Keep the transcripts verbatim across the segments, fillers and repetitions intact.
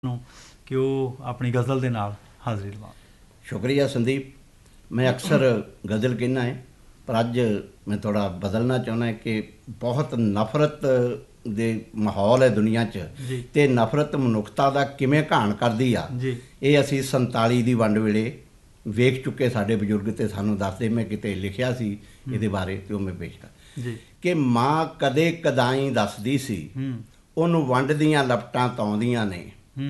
ਨੂੰ ਕਿ ਉਹ ਆਪਣੀ ਗਜ਼ਲ ਦੇ ਨਾਲ ਹਾਜ਼ਰੀ ਲਵਾਉਣ। ਸ਼ੁਕਰੀਆ ਸੰਦੀਪ। ਮੈਂ ਅਕਸਰ ਗਜ਼ਲ ਕਹਿੰਦਾ ਹੈ, ਪਰ ਅੱਜ ਮੈਂ ਥੋੜ੍ਹਾ ਬਦਲਣਾ ਚਾਹੁੰਦਾ ਹੈ ਕਿ ਬਹੁਤ ਨਫ਼ਰਤ ਦੇ ਮਾਹੌਲ ਹੈ ਦੁਨੀਆ 'ਚ, ਅਤੇ ਨਫ਼ਰਤ ਮਨੁੱਖਤਾ ਦਾ ਕਿਵੇਂ ਘਾਣ ਕਰਦੀ ਆ, ਇਹ ਅਸੀਂ ਸੰਤਾਲੀ ਦੀ ਵੰਡ ਵੇਲੇ ਵੇਖ ਚੁੱਕੇ। ਸਾਡੇ ਬਜ਼ੁਰਗ ਤੇ ਸਾਨੂੰ ਦੱਸਦੇ, ਮੈਂ ਕਿਤੇ ਲਿਖਿਆ ਸੀ ਇਹਦੇ ਬਾਰੇ ਅਤੇ ਉਹ ਮੈਂ ਪੇਸ਼ ਕਰ ਕਿ ਮਾਂ ਕਦੇ ਕਦਾਈ ਦੱਸਦੀ ਸੀ, ਉਹਨੂੰ ਵੰਡ ਦੀਆਂ ਲਪਟਾਂ ਤਾਉਂਦੀਆਂ ਨੇ।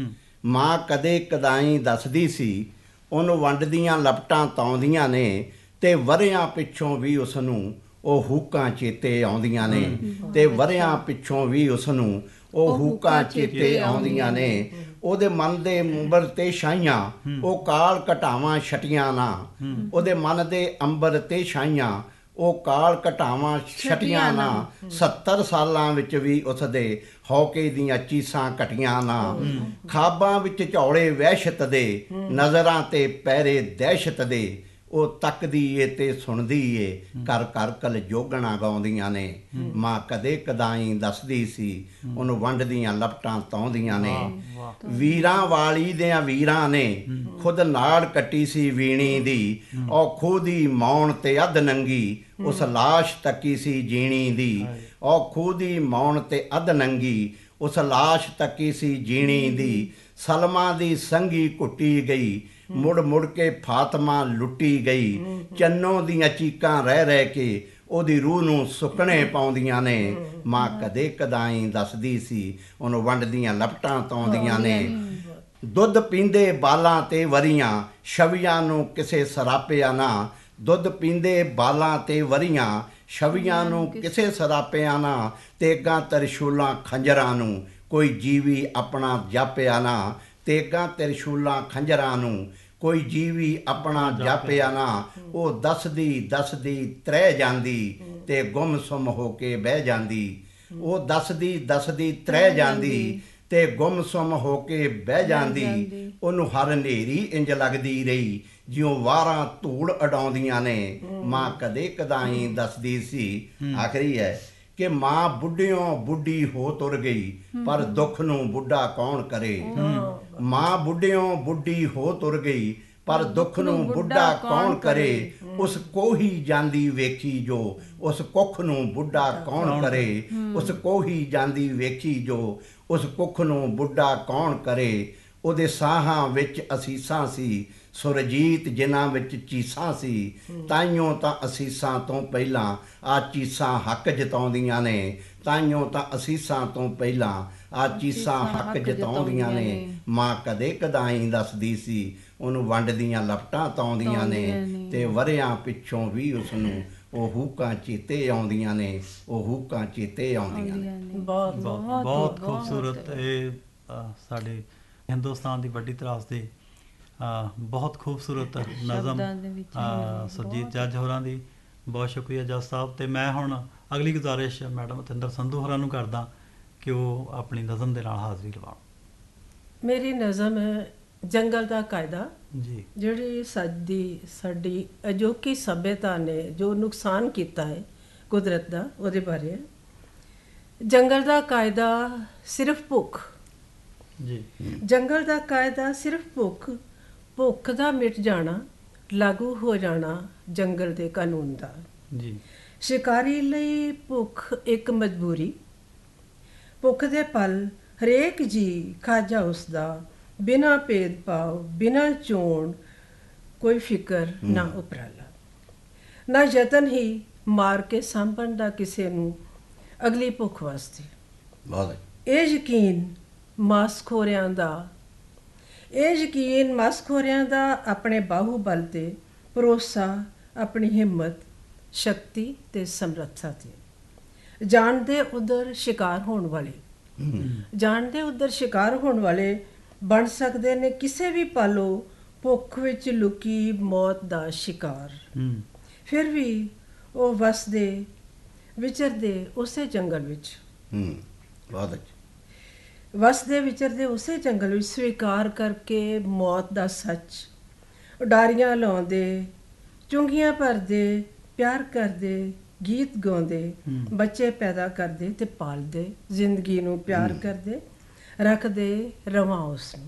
ਮਾਂ ਕਦੇ ਕਦਾਈ ਦੱਸਦੀ ਸੀ, ਉਹਨੂੰ ਵੰਡ ਦੀਆਂ ਲਪਟਾਂ ਤਾਉਂਦੀਆਂ ਨੇ, ਅਤੇ ਵਰ੍ਹਿਆਂ ਪਿੱਛੋਂ ਵੀ ਉਸ ਨੂੰ ਉਹ ਹੂਕਾਂ ਚੇਤੇ ਆਉਂਦੀਆਂ ਨੇ, ਅਤੇ ਵਰ੍ਹਿਆਂ ਪਿੱਛੋਂ ਵੀ ਉਸ ਨੂੰ ਉਹ ਹੂਕਾਂ ਚੇਤੇ ਆਉਂਦੀਆਂ ਨੇ। ਉਹਦੇ ਮਨ ਦੇ ਅੰਬਰ 'ਤੇ ਛਾਈਆਂ ਉਹ ਕਾਲ ਘਟਾਵਾਂ ਛਟੀਆਂ ਨਾ, ਉਹਦੇ ਮਨ ਦੇ ਅੰਬਰ 'ਤੇ ਛਾਈਆਂ ਉਹ ਕਾਲ ਘਟਾਵਾਂ ਛਟੀਆਂ ਨਾ। ਸੱਤਰ ਸਾਲਾਂ ਵਿੱਚ ਵੀ ਉਸ ਦੇ ਹੌਕੇ ਦੀਆਂ ਚੀਸਾਂ ਘਟੀਆਂ ਨਾ। ਖਾਬਾਂ ਵਿੱਚ ਝੌਲੇ ਵਹਿਸ਼ਤ ਦੇ, ਨਜ਼ਰਾਂ 'ਤੇ ਪਹਿਰੇ ਦਹਿਸ਼ਤ ਦੇ, ਉਹ ਤੱਕਦੀ ਏ ਤੇ ਸੁਣਦੀ ਏ, ਘਰ ਘਰ ਕਲ ਜੋਗਣਾ ਗਾਉਂਦੀਆਂ ਨੇ। ਮਾਂ ਕਦੇ ਕਦਾਈ ਦੱਸਦੀ ਸੀ, ਉਹਨੂੰ ਵੰਡ ਦੀਆਂ ਲਪਟਾਂ ਤਾਉਂਦੀਆਂ ਨੇ। ਵੀਰਾਂ ਵਾਲੀ ਦਿਆਂ ਵੀਰਾਂ ਨੇ ਖੁਦ ਨਾੜ ਕੱਟੀ ਸੀ ਵੀਣੀ ਦੀ, ਉਹ ਖੂਹ ਦੀ ਮੌਣ ਤੇ ਅੱਧ ਨੰਗੀ ਉਸ ਲਾਸ਼ ਤੱਕੀ ਸੀ ਜੀਣੀ ਦੀ। ਉਹ ਖੂਹ ਦੀ ਮੌਣ ਤੇ ਅੱਧ ਨੰਗੀ ਉਸ ਲਾਸ਼ ਤੱਕੀ ਸੀ ਜੀਣੀ ਦੀ। ਸਲਮਾ ਦੀ ਸੰਗੀ ਘੁੱਟੀ ਗਈ, ਮੁੜ ਮੁੜ ਕੇ ਫਾਤਮਾ ਲੁੱਟੀ ਗਈ। ਚੰਨੋ ਦੀਆਂ ਚੀਕਾਂ ਰਹਿ ਰਹਿ ਕੇ ਉਹਦੀ ਰੂਹ ਨੂੰ ਸੁੱਕਣੇ ਪਾਉਂਦੀਆਂ ਨੇ। ਮਾਂ ਕਦੇ ਕਦਾਈ ਦੱਸਦੀ ਸੀ, ਉਹਨੂੰ ਵੰਡ ਦੀਆਂ ਲਪਟਾਂ ਤਾਉਂਦੀਆਂ ਨੇ। ਦੁੱਧ ਪੀਂਦੇ ਬਾਲਾਂ 'ਤੇ ਵਰੀਆਂ, ਛਵੀਆਂ ਨੂੰ ਕਿਸੇ ਸਰਾਪਿਆ ਨਾ। ਦੁੱਧ ਪੀਂਦੇ ਬਾਲਾਂ 'ਤੇ ਵਰੀਆਂ, ਛਵੀਆਂ ਨੂੰ ਕਿਸੇ ਸਰਾਪਿਆ ਨਾ। ਤੇਗਾਂ ਤਰਸ਼ੂਲਾਂ ਖੰਜਰਾਂ ਨੂੰ ਕੋਈ ਜੀਵੀ ਆਪਣਾ ਜਾਪਿਆ ਨਾ। ਤੇਗਾਂ ਤਰਸ਼ੂਲਾਂ ਖੰਜਰਾਂ ਨੂੰ ਕੋਈ ਜੀਵੀ ਆਪਣਾ ਜਾਪਿਆ ਨਾ। ਉਹ ਦੱਸਦੀ ਦੱਸਦੀ ਤ੍ਰਹਿ ਜਾਂਦੀ, ਤੇ ਗੁੰਮ ਸੁੰਮ ਹੋ ਕੇ ਬਹਿ ਜਾਂਦੀ। ਉਹ ਦੱਸਦੀ ਦੱਸਦੀ ਤ੍ਰਹਿ ਜਾਂਦੀ, ਤੇ ਗੁੰਮ ਸੁੰਮ ਹੋ ਕੇ ਬਹਿ ਜਾਂਦੀ। ਉਹਨੂੰ ਹਰ ਹਨੇਰੀ ਇੰਜ ਲੱਗਦੀ ਰਹੀ, ਜਿਉਂ ਵਾਰਾਂ ਧੂੜ ਉਡਾਉਂਦੀਆਂ ਨੇ। ਮਾਂ ਕਦੇ ਕਦਾਈ ਦੱਸਦੀ ਸੀ, ਆਖਰੀ ਹੈ ਕਿ ਮਾਂ ਬੁੱਢਿਓਂ ਬੁੱਢੀ ਹੋ ਤੁਰ ਗਈ, ਪਰ ਦੁੱਖ ਨੂੰ ਬੁੱਢਾ ਕੌਣ ਕਰੇ। ਮਾਂ ਬੁੱਢਿਓਂ ਬੁੱਢੀ ਹੋ ਤੁਰ ਗਈ, ਪਰ ਦੁੱਖ ਨੂੰ ਬੁੱਢਾ ਕੌਣ ਕਰੇ। ਉਸ ਕੋਹੀ ਜਾਂਦੀ ਵੇਖੀ ਜੋ, ਉਸ ਕੁੱਖ ਨੂੰ ਬੁੱਢਾ ਕੌਣ ਕਰੇ। ਉਸ ਕੋਹੀ ਜਾਂਦੀ ਵੇਖੀ ਜੋ, ਉਸ ਕੁੱਖ ਨੂੰ ਬੁੱਢਾ ਕੌਣ ਕਰੇ। ਉਹਦੇ ਸਾਹਾਂ ਵਿੱਚ ਅਸੀਸਾਂ ਸੀ, ਸੁਰਜੀਤ ਜਿਨ੍ਹਾਂ ਵਿੱਚ ਚੀਸਾਂ ਸੀ। ਤਾਈਓਂ ਤਾਂ ਅਸੀਸਾਂ ਤੋਂ ਪਹਿਲਾਂ ਆ ਚੀਸਾਂ ਹੱਕ ਜਤਾਉਂਦੀਆਂ ਨੇ। ਤਾਈਓਂ ਤਾਂ ਅਸੀਸਾਂ ਤੋਂ ਪਹਿਲਾਂ ਆ ਚੀਸਾਂ ਹੱਕ ਜਤਾਉਂਦੀਆਂ ਨੇ। ਮਾਂ ਕਦੇ ਕਦਾਈ ਦੱਸਦੀ ਸੀ, ਉਹਨੂੰ ਵੰਡ ਦੀਆਂ ਲਪਟਾਂ ਤਾਉਂਦੀਆਂ ਨੇ, ਤੇ ਵਰ੍ਹਿਆਂ ਪਿੱਛੋਂ ਵੀ ਉਸ ਨੂੰ ਉਹ ਹੂਕਾਂ ਚੇਤੇ ਆਉਂਦੀਆਂ ਨੇ। ਉਹ ਹੂਕਾਂ ਚੇਤੇ ਆਉਂਦੀਆਂ ਨੇ। ਬਹੁਤ ਬਹੁਤ ਖੂਬਸੂਰਤ। ਇਹ ਸਾਡੇ ਹਿੰਦੁਸਤਾਨ ਦੀ ਵੱਡੀ ਤਰਾਸ ਦੇ ਬਹੁਤ ਖੂਬਸੂਰਤ ਨਜ਼ਮ ਸੁਰਜੀਤ ਜੱਜ ਹੋਰਾਂ ਦੀ। ਬਹੁਤ ਸ਼ੁਕਰੀਆ ਜੱਜ ਸਾਹਿਬ। ਅਤੇ ਮੈਂ ਹੁਣ ਅਗਲੀ ਗੁਜ਼ਾਰਿਸ਼ ਮੈਡਮ ਅਤਿੰਦਰ ਸੰਧੂ ਹੋਰਾਂ ਨੂੰ ਕਰਦਾ ਕਿ ਉਹ ਆਪਣੀ ਨਜ਼ਮ ਦੇ ਨਾਲ ਹਾਜ਼ਰੀ ਲਵਾਉਣ। ਮੇਰੀ ਨਜ਼ਮ ਹੈ ਜੰਗਲ ਦਾ ਕਾਇਦਾ ਜੀ। ਜਿਹੜੀ ਸਾਡੀ ਸਾਡੀ ਅਜੋਕੀ ਸੱਭਿਅਤਾ ਨੇ ਜੋ ਨੁਕਸਾਨ ਕੀਤਾ ਹੈ ਕੁਦਰਤ ਦਾ, ਉਹਦੇ ਬਾਰੇ। ਜੰਗਲ ਦਾ ਕਾਇਦਾ ਸਿਰਫ ਭੁੱਖ ਜੀ। ਜੰਗਲ ਦਾ ਕਾਇਦਾ ਸਿਰਫ ਭੁੱਖ, ਭੁੱਖ ਦਾ ਮਿਟ ਜਾਣਾ ਲਾਗੂ ਹੋ ਜਾਣਾ ਜੰਗਲ ਦੇ ਕਾਨੂੰਨ ਦਾ ਜੀ। ਸ਼ਿਕਾਰੀ ਲਈ ਭੁੱਖ ਇੱਕ ਮਜਬੂਰੀ, ਭੁੱਖ ਦੇ ਪਲ ਹਰੇਕ ਜੀ ਖਾਜਾ ਉਸਦਾ, ਬਿਨਾਂ ਭੇਦਭਾਵ ਬਿਨਾਂ ਚੋਣ, ਕੋਈ ਫਿਕਰ ਨਾ ਉਪਰਾਲਾ, ਨਾ ਯਤਨ ਹੀ ਮਾਰ ਕੇ ਸਾਂਭਣ ਦਾ ਕਿਸੇ ਨੂੰ ਅਗਲੀ ਭੁੱਖ ਵਾਸਤੇ। ਇਹ ਯਕੀਨ ਮਾਸਖੋਰਿਆਂ ਦਾ, ਇਹ ਯਕੀਨ ਮਾਸਖੋਰਿਆਂ ਦਾ ਆਪਣੇ ਬਾਹੂਬਲ 'ਤੇ, ਭਰੋਸਾ ਆਪਣੀ ਹਿੰਮਤ, ਸ਼ਕਤੀ ਤੇ ਸਮਰੱਥਾ 'ਤੇ। ਜਾਣਦੇ ਉਧਰ ਸ਼ਿਕਾਰ ਹੋਣ ਵਾਲੇ, ਜਾਣਦੇ ਉਧਰ ਸ਼ਿਕਾਰ ਹੋਣ ਵਾਲੇ ਬਣ ਸਕਦੇ ਨੇ ਕਿਸੇ ਵੀ ਪਾਲੋ ਭੁੱਖ ਵਿੱਚ ਲੁਕੀ ਮੌਤ ਦਾ ਸ਼ਿਕਾਰ। ਫਿਰ ਵੀ ਉਹ ਵਸਦੇ ਵਿਚਰਦੇ ਉਸੇ ਜੰਗਲ ਵਿੱਚ, ਵਸਦੇ ਵਿਚਰਦੇ ਉਸੇ ਜੰਗਲ ਵਿੱਚ, ਸਵੀਕਾਰ ਕਰਕੇ ਮੌਤ ਦਾ ਸੱਚ। ਉਡਾਰੀਆਂ ਲਾਉਂਦੇ, ਚੁੰਗੀਆਂ ਭਰਦੇ, ਪਿਆਰ ਕਰਦੇ, ਗੀਤ ਗਾਉਂਦੇ, ਬੱਚੇ ਪੈਦਾ ਕਰਦੇ ਤੇ ਪਾਲਦੇ, ਜ਼ਿੰਦਗੀ ਨੂੰ ਪਿਆਰ ਕਰਦੇ, ਰੱਖਦੇ ਰਵਾਂ ਉਸ ਨੂੰ।